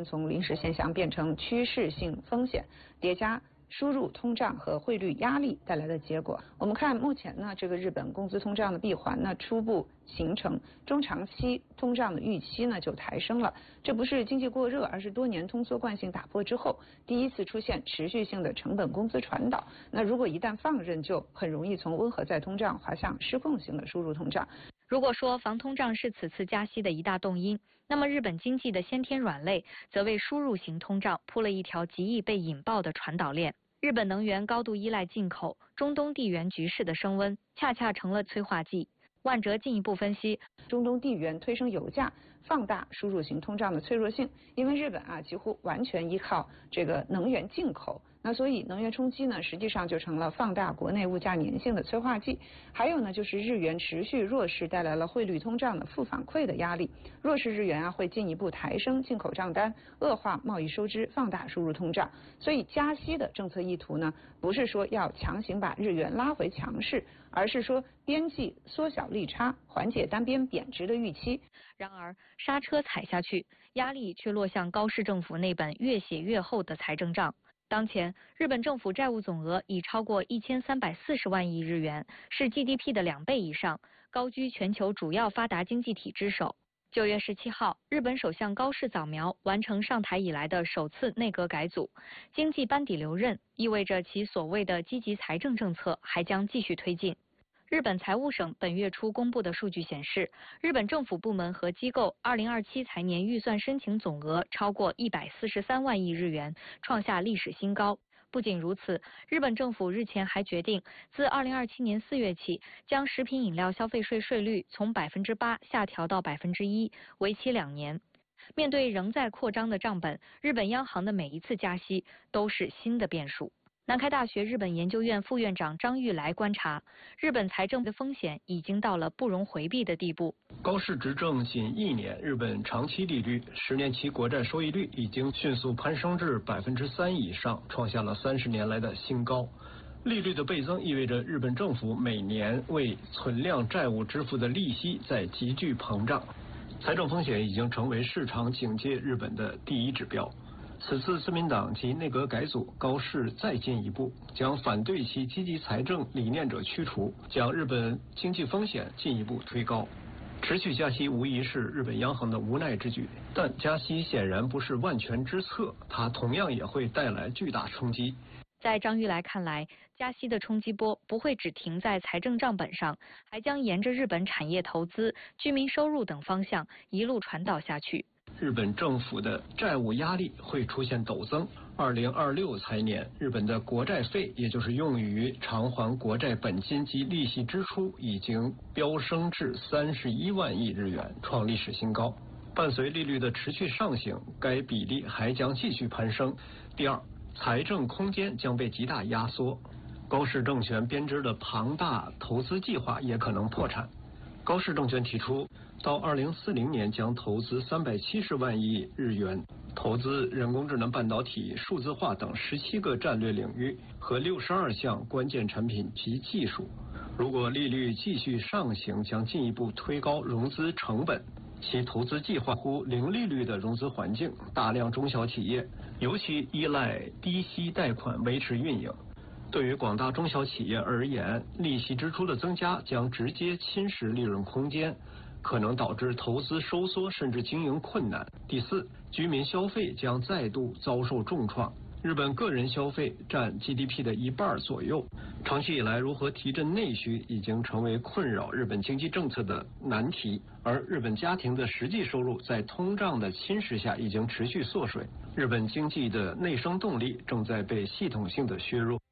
全从临时现象变成趋势性风险，叠加输入通胀和汇率压力带来的结果。我们看目前呢，这个日本工资通胀的闭环呢初步形成，中长期通胀的预期呢就抬升了。这不是经济过热，而是多年通缩惯性打破之后，第一次出现持续性的成本工资传导。那如果一旦放任，就很容易从温和再通胀滑向失控型的输入通胀。 如果说防通胀是此次加息的一大动因，那么日本经济的先天软肋则为输入型通胀铺了一条极易被引爆的传导链。日本能源高度依赖进口，中东地缘局势的升温恰恰成了催化剂。万哲进一步分析， 中东地缘推升油价，放大输入型通胀的脆弱性，因为日本几乎完全依靠这个能源进口。那所以能源冲击呢，实际上就成了放大国内物价粘性的催化剂。还有呢，就是日元持续弱势带来了汇率通胀的负反馈的压力。弱势日元会进一步抬升进口账单，恶化贸易收支，放大输入通胀。所以加息的政策意图呢，不是说要强行把日元拉回强势，而是说边际缩小利差，缓解单边贬值的预期。 然而刹车踩下去，压力却落向高市政府那本越写越厚的财政账。当前，日本政府债务总额已超过1340万亿日元，是 GDP 的2倍以上，高居全球主要发达经济体之首。9月17号，日本首相高市早苗完成上台以来的首次内阁改组，经济班底留任，意味着其所谓的积极财政政策还将继续推进。日本财务省本月初公布的数据显示，日本政府部门和机构2027财年预算申请总额超过143万亿日元，创下历史新高。不仅如此，日本政府日前还决定，自2027年4月起，将食品饮料消费税税率从8%下调到1%，为期2年。面对仍在扩张的账本，日本央行的每一次加息都是新的变数。南开大学日本研究院副院长张玉来观察，日本财政的风险已经到了不容回避的地步。 高市执政仅1年，日本长期利率10年期国债收益率已经迅速攀升至3%以上，创下了30年来的新高。利率的倍增意味着日本政府每年为存量债务支付的利息在急剧膨胀，财政风险已经成为市场警戒日本的第一指标。此次自民党及内阁改组，高市再进一步，将反对其积极财政理念者驱除，将日本经济风险进一步推高。持续加息无疑是日本央行的无奈之举，但加息显然不是万全之策，它同样也会带来巨大冲击。 在张玉来看来，加息的冲击波不会只停在财政账本上，还将沿着日本产业投资、居民收入等方向一路传导下去。 日本政府的债务压力会出现陡增。2026财年，日本的国债费，也就是用于偿还国债本金及利息支出，已经飙升至31万亿日元，创历史新高。伴随利率的持续上行，该比例还将继续攀升。第二，财政空间将被极大压缩，高市政权编织的庞大投资计划也可能破产。高市政权提出，到2040年将投资370万亿日元，投资人工智能半导体、数字化等17个战略领域和62项关键产品及技术。如果利率继续上行，将进一步推高融资成本。其投资计划乎零利率的融资环境，大量中小企业尤其依赖低息贷款维持运营。对于广大中小企业而言，利息支出的增加将直接侵蚀利润空间，可能导致投资收缩甚至经营困难。第四，居民消费将再度遭受重创。日本个人消费占 GDP 的1半左右，长期以来如何提振内需已经成为困扰日本经济政策的难题，而日本家庭的实际收入在通胀的侵蚀下已经持续缩水，日本经济的内生动力正在被系统性的削弱。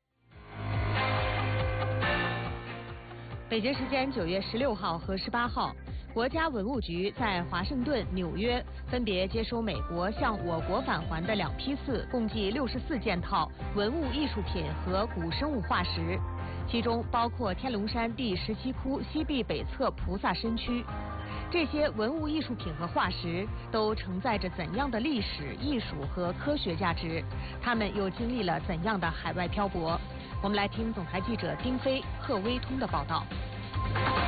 北京时间9月16号和18号，国家文物局在华盛顿、纽约分别接收美国向我国返还的2批次，共计64件套文物艺术品和古生物化石，其中包括天龙山第17窟西壁北侧菩萨身躯。这些文物艺术品和化石都承载着怎样的历史、艺术和科学价值？它们又经历了怎样的海外漂泊？我们来听总台记者丁飞、贺威通的报道。